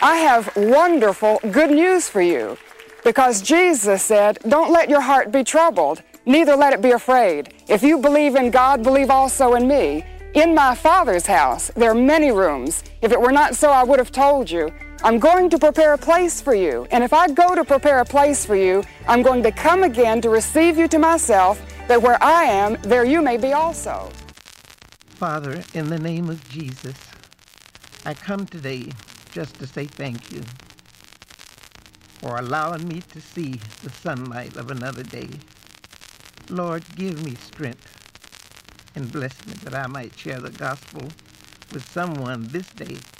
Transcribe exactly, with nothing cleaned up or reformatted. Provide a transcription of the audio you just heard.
I have wonderful good news for you, because Jesus said, don't let your heart be troubled, neither let it be afraid. If you believe in God, believe also in me. In my Father's house, there are many rooms. If it were not so, I would have told you. I'm going to prepare a place for you. And if I go to prepare a place for you, I'm going to come again to receive you to myself, that where I am, there you may be also. Father, in the name of Jesus, I come today just to say thank you for allowing me to see the sunlight of another day. Lord, give me strength and bless me that I might share the gospel with someone this day